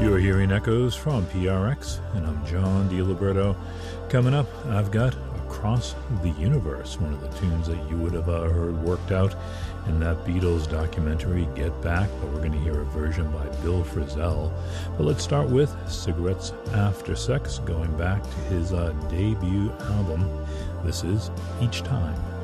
You're hearing echoes from PRX, and I'm John DiLiberto. Coming up, I've got Across the Universe, one of the tunes that you would have heard worked out in that Beatles documentary, Get Back, but we're going to hear a version by Bill Frisell. But let's start with Cigarettes After Sex, going back to his debut album. This is Each Time.